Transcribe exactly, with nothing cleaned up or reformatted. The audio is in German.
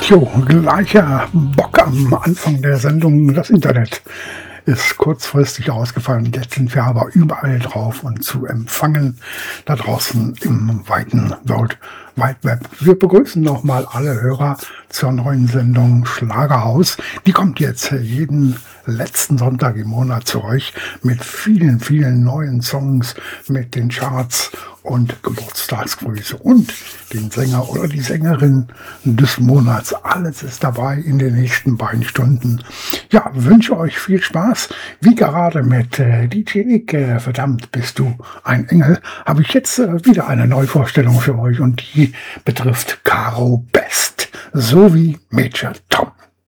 Jo, gleicher Bock am Anfang der Sendung. Das Internet ist kurzfristig ausgefallen. Jetzt sind wir aber überall drauf und zu empfangen da draußen im weiten World Wide Web. Wir begrüßen nochmal alle Hörer zur neuen Sendung Schlagerhaus. Die kommt jetzt jeden letzten Sonntag im Monat zu euch mit vielen, vielen neuen Songs, mit den Charts und Geburtstagsgrüße und den Sänger oder die Sängerin des Monats. Alles ist dabei in den nächsten beiden Stunden. Ja, wünsche euch viel Spaß. Wie gerade mit äh, D J Nick, äh, verdammt, bist du ein Engel, habe ich jetzt äh, wieder eine Neuvorstellung für euch und die betrifft Caro Best sowie Major Tom.